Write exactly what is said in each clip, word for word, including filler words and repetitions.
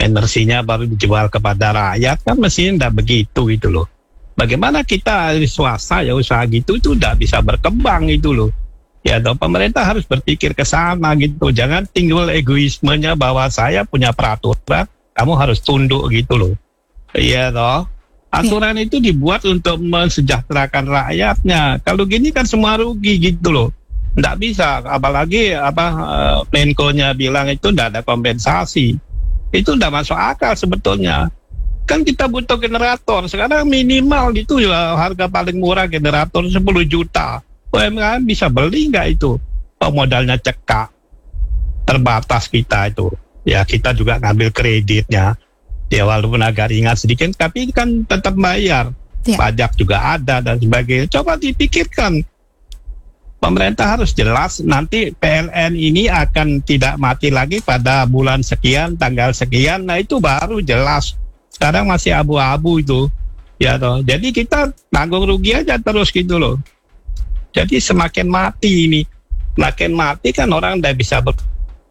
energinya baru dijual kepada rakyat, kan mestinya tidak begitu gitu loh. Bagaimana kita di swasta ya usaha gitu itu tidak bisa berkembang gitu loh. Ya toh, pemerintah harus berpikir ke sana gitu. Jangan timbul egoismenya bahwa saya punya peraturan, kamu harus tunduk gitu loh. Iya toh. Aturan itu dibuat untuk mensejahterakan rakyatnya. Kalau gini kan semua rugi gitu loh. Tidak bisa, apalagi apa uh, Menko-nya bilang itu tidak ada kompensasi. Itu tidak masuk akal sebetulnya. Kan kita butuh generator. Sekarang minimal gitu ya harga paling murah generator sepuluh juta. U M K M bisa beli nggak itu? Oh, modalnya cekak. Terbatas kita itu. Ya kita juga ngambil kreditnya. Ya walaupun agak ringan sedikit, tapi kan tetap bayar. Ya. Pajak juga ada dan sebagainya. Coba dipikirkan. Pemerintah harus jelas nanti P L N ini akan tidak mati lagi pada bulan sekian, tanggal sekian. Nah itu baru jelas. Sekarang masih abu-abu itu, ya toh. Jadi kita tanggung rugi aja terus gitu loh. Jadi semakin mati ini, semakin mati kan orang tidak bisa ber,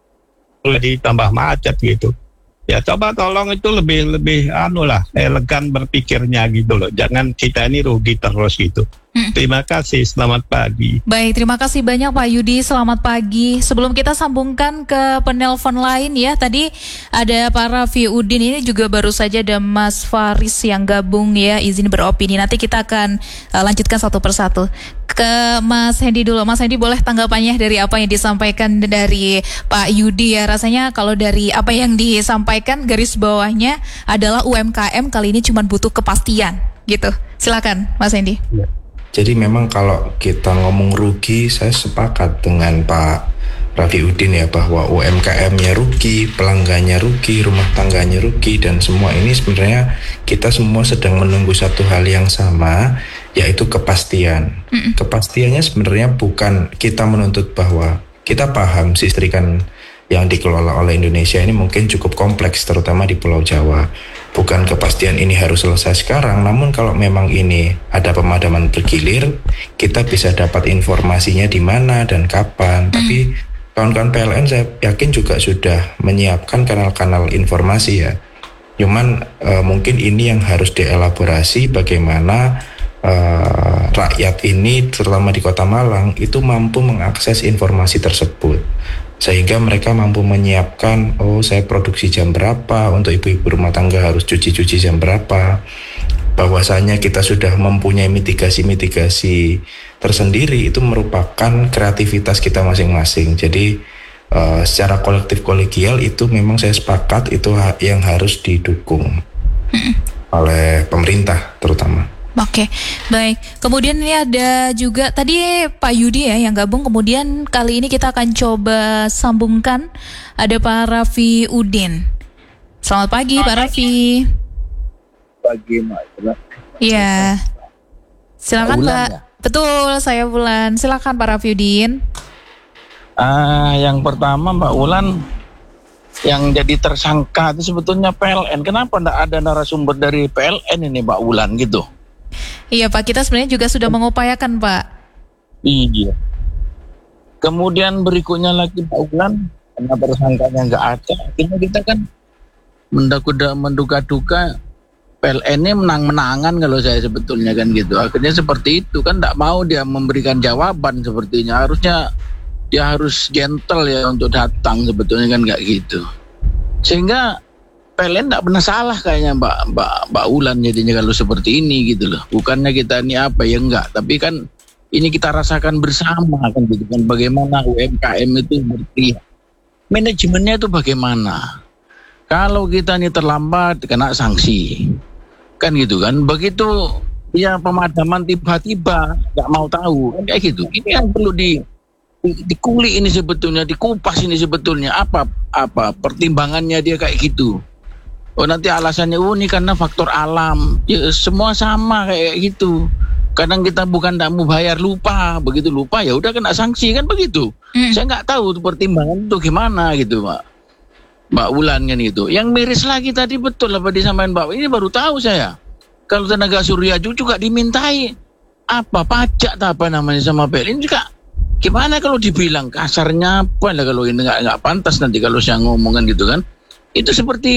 jadi tambah macet gitu. Ya coba tolong itu lebih lebih anu lah, elegan berpikirnya gitu loh. Jangan kita ini rugi terus gitu. Hmm. Terima kasih, selamat pagi. Baik, terima kasih banyak Pak Yudi, selamat pagi. Sebelum kita sambungkan ke penelpon lain ya, tadi ada Pak Raffi Udin, ini juga baru saja ada Mas Faris yang gabung ya, izin beropini. Nanti kita akan uh, lanjutkan satu persatu. Ke Mas Hendy dulu, Mas Hendy boleh tanggapannya dari apa yang disampaikan dari Pak Yudi ya. Rasanya kalau dari apa yang disampaikan garis bawahnya adalah U M K M kali ini cuma butuh kepastian gitu. Silakan Mas Hendy. Ya. Jadi memang kalau kita ngomong rugi, saya sepakat dengan Pak Raffi Udin ya, bahwa U M K M-nya rugi, pelanggannya rugi, rumah tangganya rugi, dan semua ini sebenarnya kita semua sedang menunggu satu hal yang sama, yaitu kepastian. Mm-mm. Kepastiannya sebenarnya bukan kita menuntut bahwa kita paham listrikan yang dikelola oleh Indonesia ini mungkin cukup kompleks, terutama di Pulau Jawa. Bukan kepastian ini harus selesai sekarang, namun kalau memang ini ada pemadaman bergilir, kita bisa dapat informasinya di mana dan kapan. Mm. Tapi kawan-kawan P L N saya yakin juga sudah menyiapkan kanal-kanal informasi ya. Cuman uh, mungkin ini yang harus dielaborasi bagaimana uh, rakyat ini, terutama di Kota Malang, itu mampu mengakses informasi tersebut. Sehingga mereka mampu menyiapkan, oh saya produksi jam berapa, untuk ibu-ibu rumah tangga harus cuci-cuci jam berapa. Bahwasanya kita sudah mempunyai mitigasi-mitigasi tersendiri, itu merupakan kreativitas kita masing-masing. Jadi uh, secara kolektif kolegial itu memang saya sepakat itu ha- yang harus didukung oleh pemerintah terutama. Oke, baik. Kemudian ini ada juga tadi Pak Yudi ya yang gabung. Kemudian kali ini kita akan coba sambungkan ada Pak Raffi Udin. Selamat pagi Pak Raffi. Pagi Mbak. Iya. Silakan Pak. Ya? Betul, saya Bulan. Silakan Pak Raffi Udin. Ah, yang pertama Mbak Ulan, yang jadi tersangka itu sebetulnya P L N. Kenapa enggak ada narasumber dari P L N ini Mbak Ulan gitu? Iya Pak, kita sebenarnya juga sudah mengupayakan Pak. Iya. Kemudian berikutnya lagi Pak Ulan, karena tersangkanya nggak ada, akhirnya kita kan menduga menduga-duga P L N ini menang-menangan kalau saya sebetulnya kan gitu. Akhirnya seperti itu kan, nggak mau dia memberikan jawaban sepertinya. Harusnya dia harus gentle ya untuk datang, sebetulnya kan nggak gitu. Sehingga P L N tidak pernah salah kayaknya Mbak Mbak Mbak Ulan jadinya kalau seperti ini gitu loh. Bukannya kita ini apa ya, enggak, tapi kan ini kita rasakan bersama kan gitu kan, bagaimana U M K M itu berpihak. Manajemennya itu bagaimana? Kalau kita ini terlambat kena sanksi. Kan gitu kan. Begitu ya pemadaman tiba-tiba nggak mau tahu kan kayak gitu. Ini yang perlu di dikulik ini sebetulnya, dikupas ini sebetulnya apa apa pertimbangannya dia kayak gitu. Oh nanti alasannya, oh ini karena faktor alam. Ya semua sama kayak gitu. Kadang kita bukan tidak mau bayar, lupa. Begitu lupa ya udah kena sanksi kan begitu. Hmm. Saya nggak tahu tuh pertimbangan itu gimana gitu Mbak Mbak Ulan kan itu. Yang miris lagi tadi betul apa disampaikan Mbak, ini baru tahu saya. Kalau tenaga surya juga dimintai apa pajak atau apa namanya sama P L N juga. Gimana kalau dibilang kasarnya apa lah, kalau ini nggak nggak pantas nanti kalau saya ngomongkan gitu kan. Itu seperti